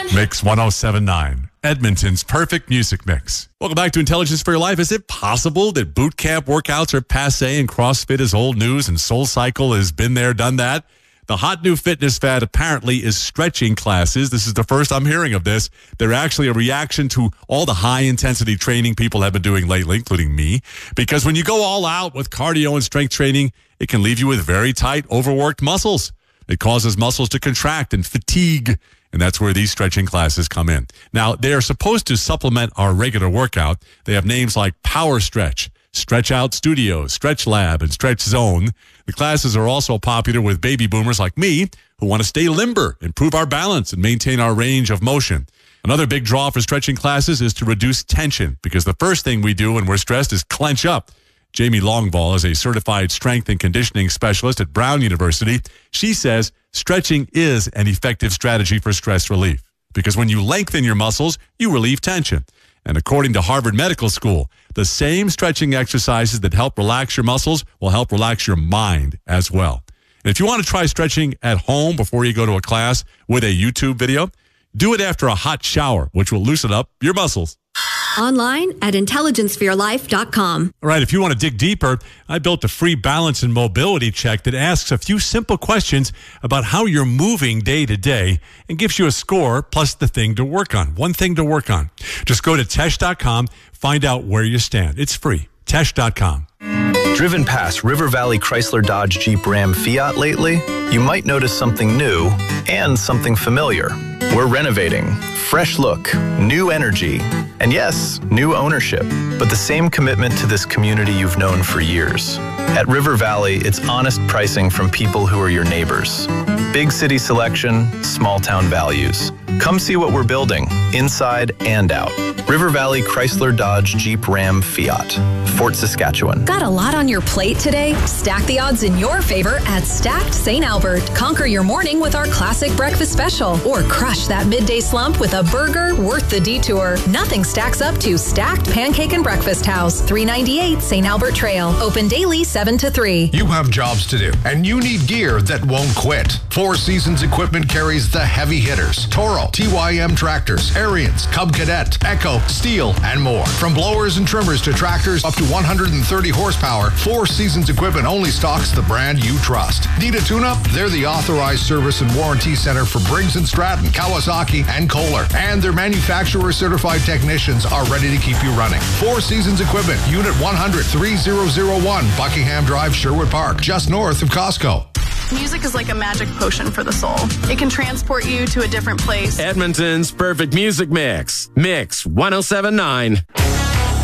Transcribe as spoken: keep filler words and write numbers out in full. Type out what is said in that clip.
Mix one oh seven point nine, Edmonton's perfect music mix. Welcome back to Intelligence for Your Life. Is it possible that boot camp workouts are passé and CrossFit is old news and SoulCycle has been there, done that? The hot new fitness fad apparently is stretching classes. This is the first I'm hearing of this. They're actually a reaction to all the high-intensity training people have been doing lately, including me. Because when you go all out with cardio and strength training, it can leave you with very tight, overworked muscles. It causes muscles to contract and fatigue, and that's where these stretching classes come in. Now, they are supposed to supplement our regular workout. They have names like Power Stretch, Stretch Out Studio, Stretch Lab, and Stretch Zone. The classes are also popular with baby boomers like me who want to stay limber, improve our balance, and maintain our range of motion. Another big draw for stretching classes is to reduce tension, because the first thing we do when we're stressed is clench up. Jamie Longvall is a certified strength and conditioning specialist at Brown University. She says stretching is an effective strategy for stress relief, because when you lengthen your muscles, you relieve tension. And according to Harvard Medical School, the same stretching exercises that help relax your muscles will help relax your mind as well. And if you want to try stretching at home before you go to a class with a YouTube video, do it after a hot shower, which will loosen up your muscles. Online at intelligence for your life dot com. All right, if you want to dig deeper, I built a free balance and mobility check that asks a few simple questions about how you're moving day to day and gives you a score plus the thing to work on, one thing to work on. Just go to tesh dot com, find out where you stand. It's free. tesh dot com. Driven past River Valley Chrysler Dodge Jeep Ram Fiat lately? You might notice something new and something familiar. We're renovating. Fresh look, new energy, and yes, new ownership, but the same commitment to this community you've known for years. At River Valley, it's honest pricing from people who are your neighbors. Big city selection, small town values. Come see what we're building, inside and out. River Valley Chrysler Dodge Jeep Ram Fiat, Fort Saskatchewan. Got a lot on your plate today? Stack the odds in your favor at Stacked Saint Albert. Conquer your morning with our classic breakfast special, or crush that midday slump with a burger worth the detour. Nothing stacks up to Stacked Pancake and Breakfast House, three ninety-eight Saint Albert Trail. Open daily seven to three. You have jobs to do, and you need gear that won't quit. Four Seasons Equipment carries the heavy hitters: Toro, T Y M tractors, Ariens, Cub Cadet, Echo, Steel, and more. From blowers and trimmers to tractors up to one hundred thirty horsepower, Four Seasons Equipment only stocks the brand you trust. Need a tune-up? They're the authorized service and warranty center for Briggs and Stratton, Kawasaki, and Kohler. And their manufacturer-certified technicians are ready to keep you running. Four Seasons Equipment, Unit one hundred, three thousand one, Buckingham Drive, Sherwood Park, just north of Costco. Music is like a magic potion for the soul. It can transport you to a different place. Edmonton's perfect music mix. Mix one oh seven point nine.